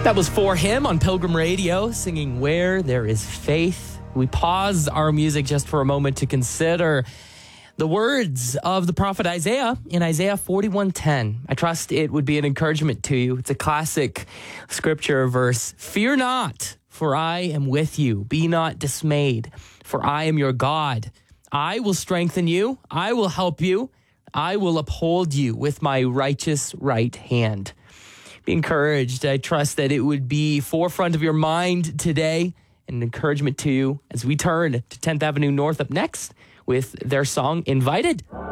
That was For Him on Pilgrim Radio, singing Where There Is Faith. We pause our music just for a moment to consider the words of the prophet Isaiah in Isaiah 41:10. I trust it would be an encouragement to you. It's a classic scripture verse. Fear not, for I am with you. Be not dismayed, for I am your God. I will strengthen you. I will help you. I will uphold you with my righteous right hand. Be encouraged. I trust that it would be forefront of your mind today, an encouragement to you as we turn to 10th Avenue North up next with their song Invited.